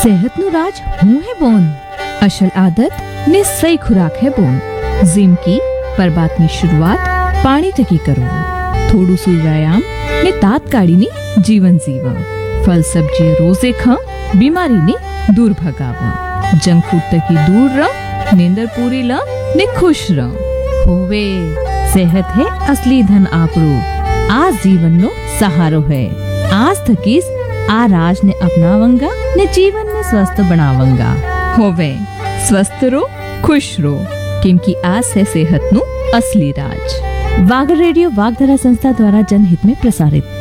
સેહતનું રાજ હું હે બોન. અસલ આદત ને સહી ખુરાક હે બોન. जिम की परबातनी शुरुआत पानी थकी करो. थोड़ू सु व्यायाम ने तात काढ़ीने जीवन जीवा. फल सब्जी रोजे खा बीमारी ने दूर भगावा. जंक फूड तकी दूर रह, नींदर पूरी ला ने खुश रह. होवे सेहत है असली धन आपरो. आज जीवन नो सहारो है. आज थकीस आ राज ने अपनावंगा ने जीवन ने स्वस्थ बनावंगा. होवे स्वस्थ रो, खुश रो, क्योंकि आज है सेहत नु असली राज. वागर रेडियो वागधारा संस्था द्वारा जनहित में प्रसारित.